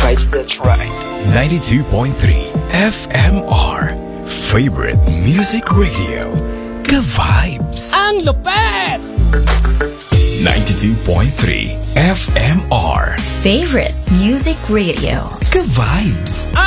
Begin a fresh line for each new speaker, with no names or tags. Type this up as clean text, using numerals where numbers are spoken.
vibes, that's right.
92.3 FMR. Favorite Music Radio. Ka-vibes.
Ang lupet!
92.3 FMR.
Favorite Music Radio.
Ka-vibes.